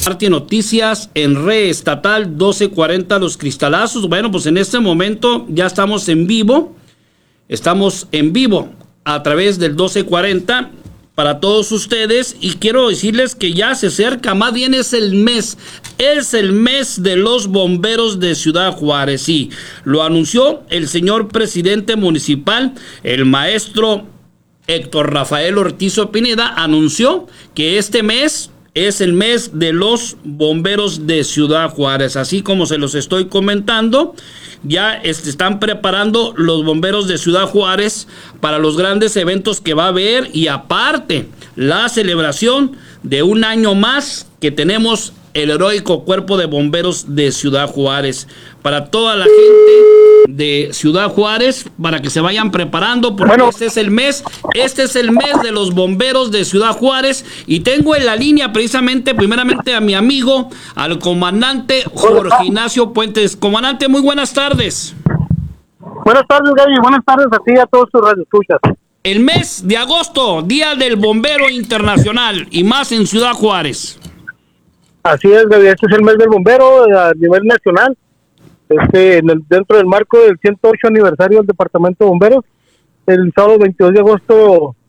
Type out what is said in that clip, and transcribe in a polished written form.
Noticias en Red Estatal 1240 Los Cristalazos. Bueno, pues en este momento ya estamos en vivo. Estamos en vivo a través del 1240 para todos ustedes, y quiero decirles que ya se acerca, más bien es el mes de los bomberos de Ciudad Juárez. Sí, lo anunció el señor presidente municipal, el maestro Héctor Rafael Ortiz Pineda, anunció que este mes es el mes de los bomberos de Ciudad Juárez. Así como se los estoy comentando, ya están preparando los bomberos de Ciudad Juárez para los grandes eventos que va a haber, y aparte la celebración de un año más que tenemos el heroico Cuerpo de Bomberos de Ciudad Juárez. Para toda la gente de Ciudad Juárez, para que se vayan preparando, porque este es el mes de los bomberos de Ciudad Juárez, y tengo en la línea precisamente, primeramente, a mi amigo, al comandante Jorge Ignacio Puentes. Comandante, muy buenas tardes. Buenas tardes, Gaby, buenas tardes a ti y a todos tus radioescuchas. El mes de agosto, Día del Bombero Internacional, y más en Ciudad Juárez. Así es, Gaby, este es el mes del bombero a nivel nacional. Dentro del marco del 108 aniversario del Departamento de Bomberos, el sábado 22 de agosto